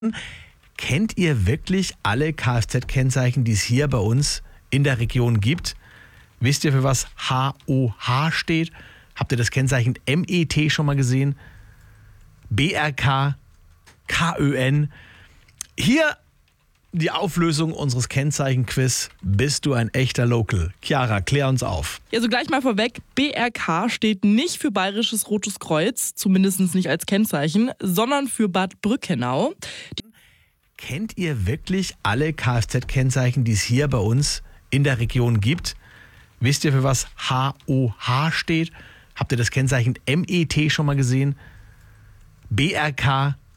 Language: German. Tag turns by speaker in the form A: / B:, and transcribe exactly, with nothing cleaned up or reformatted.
A: Kennt ihr wirklich alle Kfz-Kennzeichen, die es hier bei uns in der Region gibt? Wisst ihr, für was H O H steht? Habt ihr das Kennzeichen M E T schon mal gesehen? B R K, K Ö N. Hier die Auflösung unseres Kennzeichen-Quiz. Bist du ein echter Local? Chiara, klär uns auf.
B: Ja, so gleich mal vorweg, B R K steht nicht für Bayerisches Rotes Kreuz, zumindest nicht als Kennzeichen, sondern für Bad Brückenau.
A: Kennt ihr wirklich alle Kfz-Kennzeichen, die es hier bei uns in der Region gibt? Wisst ihr, für was H O H steht? Habt ihr das Kennzeichen M E T schon mal gesehen? B R K,